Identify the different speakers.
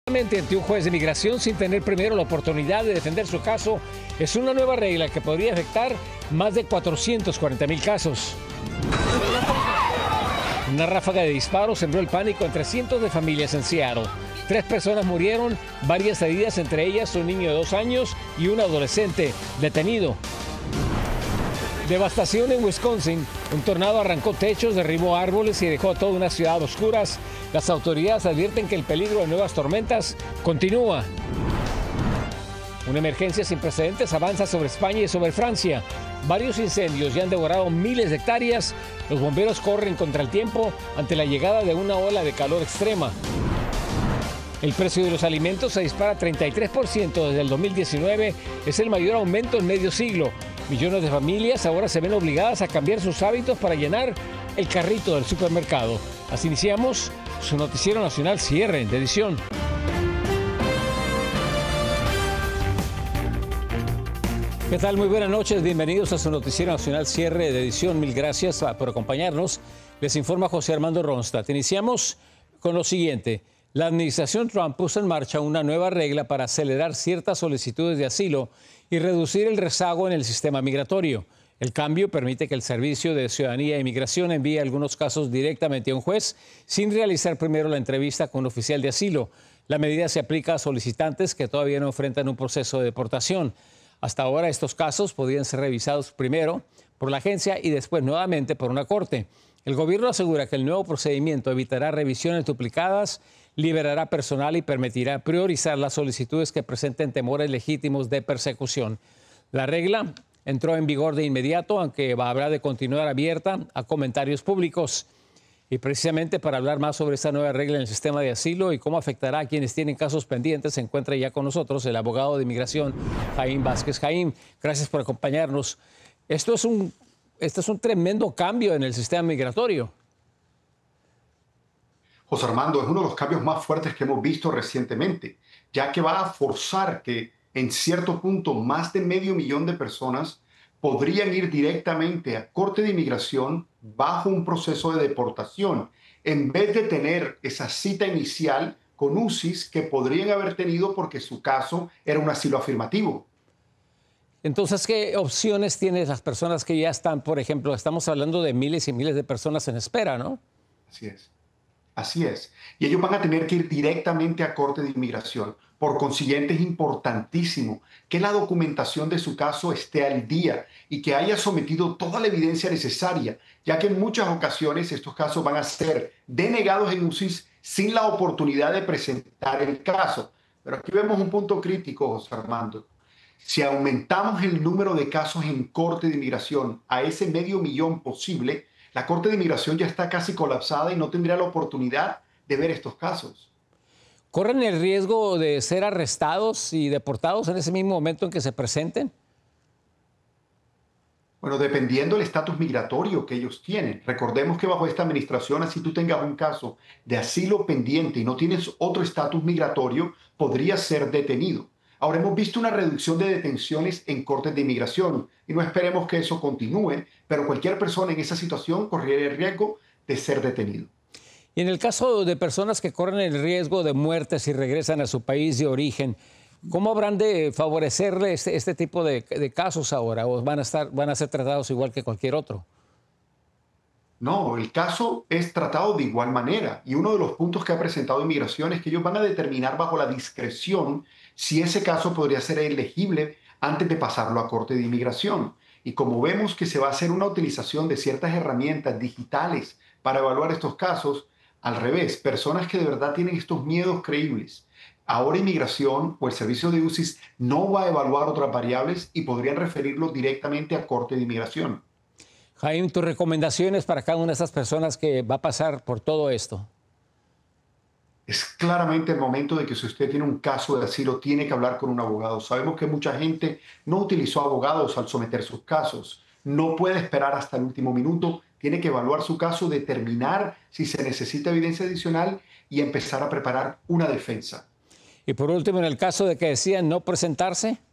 Speaker 1: Ante un juez de inmigración sin tener primero la oportunidad de defender su caso es una nueva regla que podría afectar más de 440,000 casos. Una ráfaga de disparos sembró el pánico entre cientos de familias en Seattle. 3 personas murieron, varias heridas, entre ellas un niño de 2 años y un adolescente detenido. Devastación en Wisconsin. Un tornado arrancó techos, derribó árboles y dejó a toda una ciudad a oscuras. Las autoridades advierten que el peligro de nuevas tormentas continúa. Una emergencia sin precedentes avanza sobre España y sobre Francia. Varios incendios ya han devorado miles de hectáreas. Los bomberos corren contra el tiempo ante la llegada de una ola de calor extrema. El precio de los alimentos se dispara 33% desde el 2019. Es el mayor aumento en medio siglo. Millones de familias ahora se ven obligadas a cambiar sus hábitos para llenar el carrito del supermercado. Así iniciamos su noticiero nacional cierre de edición. ¿Qué tal? Muy buenas noches. Bienvenidos a su noticiero nacional cierre de edición. Mil gracias por acompañarnos. Les informa José Armando Ronstadt. Iniciamos con lo siguiente. La administración Trump puso en marcha una nueva regla para acelerar ciertas solicitudes de asilo y reducir el rezago en el sistema migratorio. El cambio permite que el Servicio de Ciudadanía e Inmigración envíe algunos casos directamente a un juez sin realizar primero la entrevista con un oficial de asilo. La medida se aplica a solicitantes que todavía no enfrentan un proceso de deportación. Hasta ahora estos casos podían ser revisados primero por la agencia y después nuevamente por una corte. El gobierno asegura que el nuevo procedimiento evitará revisiones duplicadas, liberará personal y permitirá priorizar las solicitudes que presenten temores legítimos de persecución. La regla entró en vigor de inmediato, aunque habrá de continuar abierta a comentarios públicos. Y precisamente para hablar más sobre esta nueva regla en el sistema de asilo y cómo afectará a quienes tienen casos pendientes, se encuentra ya con nosotros el abogado de inmigración, Jaime Vázquez. Jaime, gracias por acompañarnos. Este es un tremendo cambio en el sistema migratorio.
Speaker 2: José Armando, es uno de los cambios más fuertes que hemos visto recientemente, ya que va a forzar que en cierto punto más de 500,000 de personas podrían ir directamente a Corte de Inmigración bajo un proceso de deportación, en vez de tener esa cita inicial con UCIS que podrían haber tenido porque su caso era un asilo afirmativo.
Speaker 1: Entonces, ¿qué opciones tienen las personas que ya están, por ejemplo, estamos hablando de miles y miles de personas en espera, ¿no?
Speaker 2: Así es. Así es. Y ellos van a tener que ir directamente a Corte de Inmigración. Por consiguiente, es importantísimo que la documentación de su caso esté al día y que haya sometido toda la evidencia necesaria, ya que en muchas ocasiones estos casos van a ser denegados en UCIS sin la oportunidad de presentar el caso. Pero aquí vemos un punto crítico, José Armando. Si aumentamos el número de casos en Corte de Inmigración a ese 500,000 posible, la Corte de Inmigración ya está casi colapsada y no tendría la oportunidad de ver estos casos.
Speaker 1: ¿Corren el riesgo de ser arrestados y deportados en ese mismo momento en que se presenten?
Speaker 2: Bueno, dependiendo del estatus migratorio que ellos tienen. Recordemos que bajo esta administración, así tú tengas un caso de asilo pendiente y no tienes otro estatus migratorio, podrías ser detenido. Ahora hemos visto una reducción de detenciones en cortes de inmigración y no esperemos que eso continúe, pero cualquier persona en esa situación correría el riesgo de ser detenido.
Speaker 1: Y en el caso de personas que corren el riesgo de muerte si regresan a su país de origen, ¿cómo habrán de favorecerle este tipo de casos ahora? ¿O van a ser tratados igual que cualquier otro?
Speaker 2: No, el caso es tratado de igual manera y uno de los puntos que ha presentado Inmigración es que ellos van a determinar bajo la discreción si ese caso podría ser elegible antes de pasarlo a Corte de Inmigración. Y como vemos que se va a hacer una utilización de ciertas herramientas digitales para evaluar estos casos, al revés, personas que de verdad tienen estos miedos creíbles, ahora Inmigración o el servicio de UCIS no va a evaluar otras variables y podrían referirlos directamente a Corte de Inmigración.
Speaker 1: Jaime, tus recomendaciones para cada una de estas personas que va a pasar por todo esto.
Speaker 2: Es claramente el momento de que si usted tiene un caso de asilo, tiene que hablar con un abogado. Sabemos que mucha gente no utilizó abogados al someter sus casos. No puede esperar hasta el último minuto. Tiene que evaluar su caso, determinar si se necesita evidencia adicional y empezar a preparar una defensa.
Speaker 1: Y por último, en el caso de que decían no presentarse.